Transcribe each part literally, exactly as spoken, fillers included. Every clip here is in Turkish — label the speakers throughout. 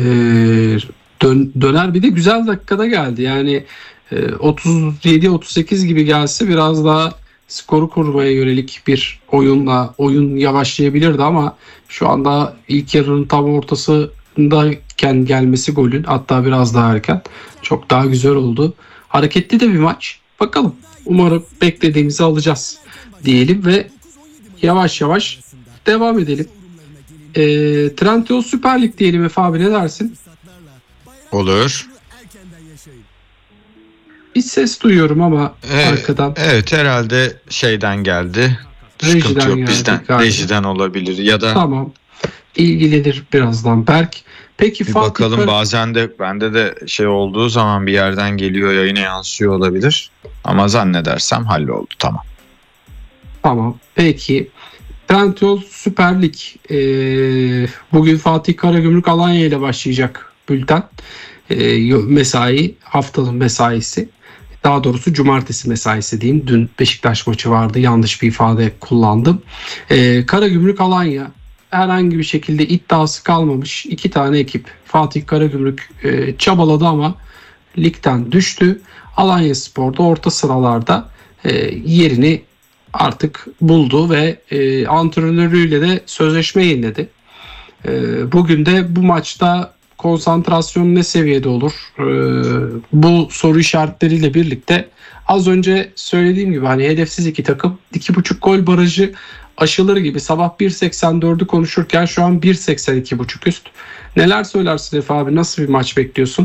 Speaker 1: dön, döner bir de güzel dakikada geldi. Yani e, otuz yedi otuz sekiz gibi gelse biraz daha skoru korumaya yönelik bir oyunla oyun yavaşlayabilirdi ama şu anda ilk yarının tam ortasındayken gelmesi golün, hatta biraz daha erken, çok daha güzel oldu. Hareketli de bir maç. Bakalım. Umarım beklediğimizi alacağız diyelim ve yavaş yavaş devam edelim. E, Trendyol Süper Lig diyelim Efe abi, ne dersin?
Speaker 2: Olur.
Speaker 1: Bir ses duyuyorum ama
Speaker 2: Ee,
Speaker 1: arkadan.
Speaker 2: Evet, herhalde şeyden geldi.
Speaker 1: Rejiden
Speaker 2: Sıkıntı yok,
Speaker 1: geldi
Speaker 2: bizden.
Speaker 1: galiba.
Speaker 2: Rejiden olabilir ya da
Speaker 1: Tamam. İlgilenir birazdan Berk. Peki
Speaker 2: bir
Speaker 1: Fatih
Speaker 2: bakalım,
Speaker 1: Kara-
Speaker 2: bazen de bende de şey olduğu zaman bir yerden geliyor, yayına yansıyor olabilir. Ama zannedersem halloldu, tamam.
Speaker 1: Tamam. Peki. Trendyol Süper Lig. Ee, bugün Fatih Karagümrük Alanya ile başlayacak bülten. Ee, mesai, haftanın mesaisi. Daha doğrusu cumartesi mesaisi diyeyim. Dün Beşiktaş maçı vardı. Yanlış bir ifade kullandım. Ee, Karagümrük Alanya herhangi bir şekilde iddiası kalmamış iki tane ekip. Fatih Karagümrük e, çabaladı ama ligden düştü. Alanyaspor da orta sıralarda e, yerini artık buldu ve e, antrenörüyle de sözleşme yeniledi. E, bugün de bu maçta konsantrasyon ne seviyede olur? E, bu soru işaretleriyle birlikte az önce söylediğim gibi hani hedefsiz iki takım, iki buçuk gol barajı aşılır gibi. Sabah bir seksen dördü konuşurken şu an bir seksen iki buçuk üst. Neler söylersin Efe abi? Nasıl bir maç bekliyorsun?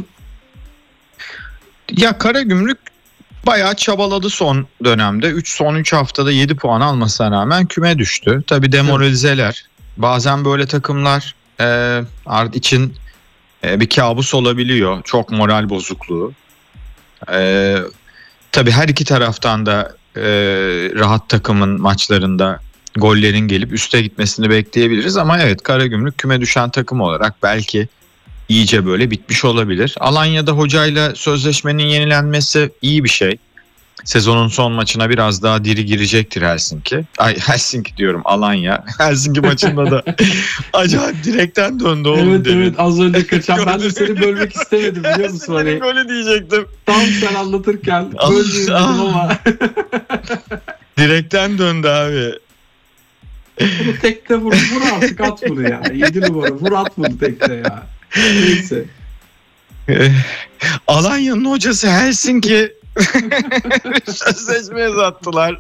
Speaker 2: Ya Karagümrük bayağı çabaladı son dönemde. üç son üç haftada yedi puan almasına rağmen küme düştü. Tabii demoralizeler. Bazen böyle takımlar e, art için e, bir kabus olabiliyor. Çok moral bozukluğu. E, tabii her iki taraftan da e, rahat takımın maçlarında gollerin gelip üste gitmesini bekleyebiliriz. Ama evet, Karagümrük küme düşen takım olarak belki iyice böyle bitmiş olabilir. Alanya'da hocayla sözleşmenin yenilenmesi iyi bir şey. Sezonun son maçına biraz daha diri girecektir Helsinki. Ay Helsinki diyorum, Alanya. Helsinki maçında da acayip direkten döndü oğlum.
Speaker 1: Evet
Speaker 2: demin.
Speaker 1: evet, az önce kaçan, ben de seni bölmek istemedim biliyor musun? Hani,
Speaker 2: Senin golü diyecektim.
Speaker 1: tam sen anlatırken
Speaker 2: Ah,
Speaker 1: böldüm
Speaker 2: ah.
Speaker 1: ama
Speaker 2: Direkten döndü abi.
Speaker 1: bunu tekte vur, vur artık, at bunu ya. yedi numara vur, at bunu tekte ya. Neyse.
Speaker 2: Eh, Alanya'nın hocası Helsinki sözleşme uzattılar.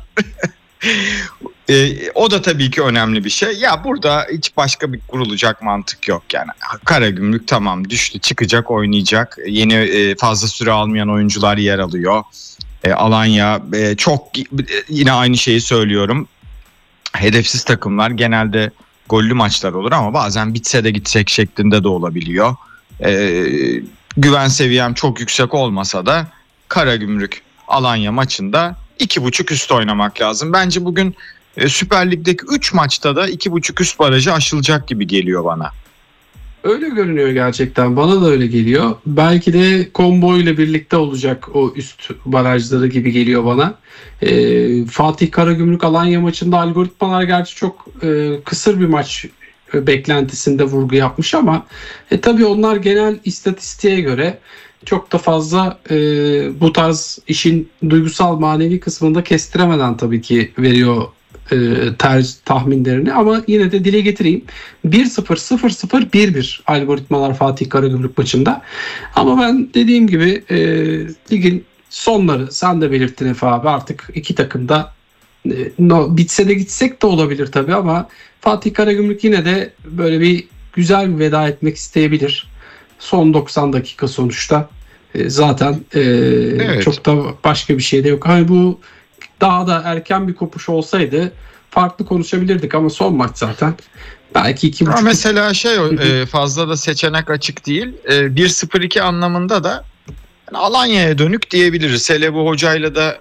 Speaker 2: E, o da tabii ki önemli bir şey. Ya burada hiç başka bir kurulacak mantık yok yani. Karagümrük tamam düştü, çıkacak, oynayacak. Yeni e, fazla süre almayan oyuncular yer alıyor. E, Alanya e, çok e, yine aynı şeyi söylüyorum. Hedefsiz takımlar genelde gollü maçlar olur ama bazen bitse de gitsek şeklinde de olabiliyor. E, güven seviyem çok yüksek olmasa da Karagümrük Alanya maçında iki buçuk üst oynamak lazım. Bence bugün e, Süper Lig'deki üç maçta da iki buçuk üst barajı aşılacak gibi geliyor bana.
Speaker 1: Öyle görünüyor gerçekten. Bana da öyle geliyor. Belki de combo ile birlikte olacak o üst barajları gibi geliyor bana. Ee, Fatih Karagümrük Alanya maçında algoritmalar gerçi çok e, kısır bir maç e, beklentisinde vurgu yapmış ama e, tabii onlar genel istatistiğe göre çok da fazla e, bu tarz işin duygusal manevi kısmını da kestiremeden tabii ki veriyor e, tercih tahminlerini, ama yine de dile getireyim. bir sıfır sıfır sıfır bir bir algoritmalar Fatih Karagümrük maçında. Ama ben dediğim gibi e, ligin sonları, sen de belirttin Efe abi, artık iki takım da e, no, bitse de gitsek de olabilir tabii ama Fatih Karagümrük yine de böyle bir güzel bir veda etmek isteyebilir. Son doksan dakika sonuçta. E, zaten e,
Speaker 2: Evet.
Speaker 1: çok da başka bir şey de yok. Hani bu daha da erken bir kopuş olsaydı farklı konuşabilirdik ama son maç zaten. Belki iki
Speaker 2: Ama
Speaker 1: buçuk.
Speaker 2: mesela şey e, fazla da seçenek açık değil. E, bir sıfır iki anlamında da yani Alanya'ya dönük diyebiliriz. Hele bu hocayla da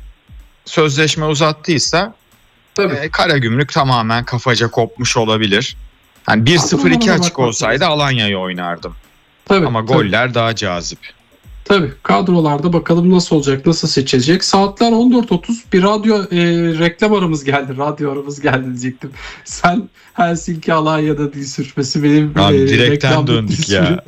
Speaker 2: sözleşme uzattıysa
Speaker 1: Tabii.
Speaker 2: e, Karagümrük tamamen kafaca kopmuş olabilir. Hani bir sıfır iki
Speaker 1: Kadrolara
Speaker 2: açık
Speaker 1: bakmak
Speaker 2: olsaydı
Speaker 1: lazım.
Speaker 2: Alanya'yı oynardım.
Speaker 1: Tabii,
Speaker 2: Ama
Speaker 1: tabii.
Speaker 2: goller daha cazip.
Speaker 1: Tabii kadrolarda bakalım nasıl olacak, nasıl seçilecek. Saatler on dört otuz, bir radyo e, reklam aramız geldi. Radyo aramız geldi diyecektim. Sen Helsinki Alanya'da dil sürçmesi, benim
Speaker 2: Abi
Speaker 1: e,
Speaker 2: direkten
Speaker 1: reklamda
Speaker 2: döndük
Speaker 1: dil
Speaker 2: ya.
Speaker 1: sürü-